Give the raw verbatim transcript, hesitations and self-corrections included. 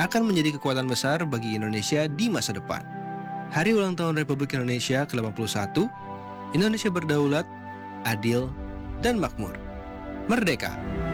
akan menjadi kekuatan besar bagi Indonesia di masa depan. Hari ulang tahun Republik Indonesia ke delapan puluh satu, Indonesia berdaulat, adil, dan makmur. Merdeka!